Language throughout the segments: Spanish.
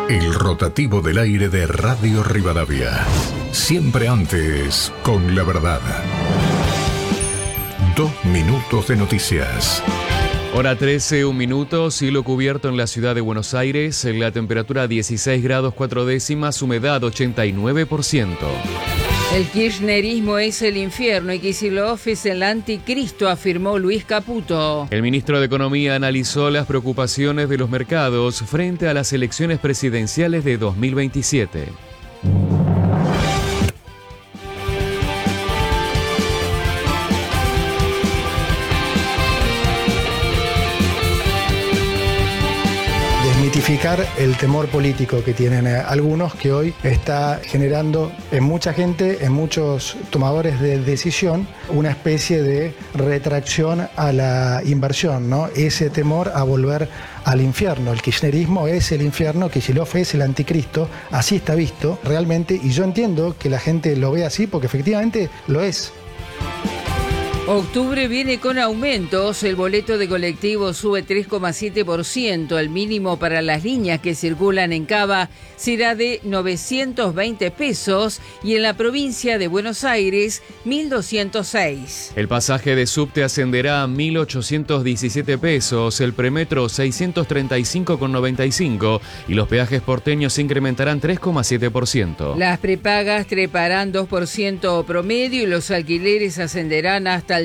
El rotativo del aire de Radio Rivadavia. Siempre antes, con la verdad. 2 minutos de noticias. Hora 13, 1 minuto, cielo cubierto en la ciudad de Buenos Aires, la temperatura 16 grados 4 décimas, humedad 89%. El kirchnerismo es el infierno y Kicillof es el anticristo, afirmó Luis Caputo. El ministro de Economía analizó las preocupaciones de los mercados frente a las elecciones presidenciales de 2027. Desmitificar el temor político que tienen algunos, que hoy está generando en mucha gente, en muchos tomadores de decisión, una especie de retracción a la inversión, ¿no? Ese temor a volver al infierno. El kirchnerismo es el infierno, Kicillof es el anticristo, así está visto realmente, y yo entiendo que la gente lo ve así porque efectivamente lo es. Octubre viene con aumentos, el boleto de colectivo sube 3,7%, el mínimo para las líneas que circulan en Cava será de 920 pesos y en la provincia de Buenos Aires 1.206. El pasaje de subte ascenderá a 1.817 pesos, el premetro 635,95 y los peajes porteños se incrementarán 3,7%. Las prepagas treparán 2% promedio y los alquileres ascenderán hasta el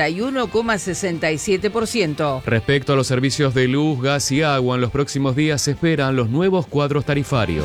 31,67%. Respecto a los servicios de luz, gas y agua, en los próximos días se esperan los nuevos cuadros tarifarios.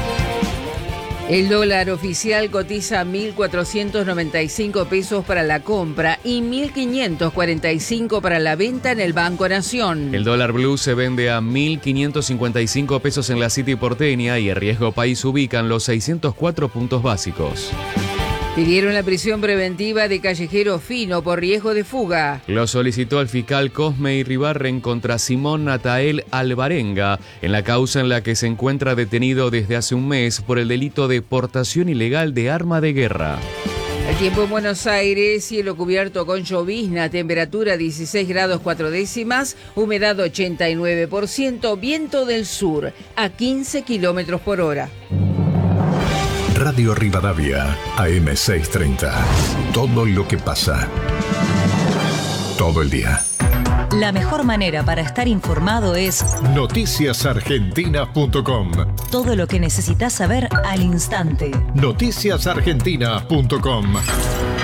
El dólar oficial cotiza 1.495 pesos para la compra y 1.545 para la venta en el Banco Nación. El dólar blue se vende a 1.555 pesos en la City porteña y el riesgo país ubican los 604 puntos básicos. Pidieron la prisión preventiva de Callejero Fino por riesgo de fuga. Lo solicitó el fiscal Cosme Iribarren contra Simón Natael Alvarenga en la causa en la que se encuentra detenido desde hace un mes por el delito de portación ilegal de arma de guerra. El tiempo en Buenos Aires, cielo cubierto con llovizna, temperatura 16 grados 4 décimas, humedad 89%, viento del sur a 15 kilómetros por hora. Radio Rivadavia, AM 630. Todo lo que pasa. Todo el día. La mejor manera para estar informado es noticiasargentina.com. Todo lo que necesitas saber al instante. Noticiasargentina.com.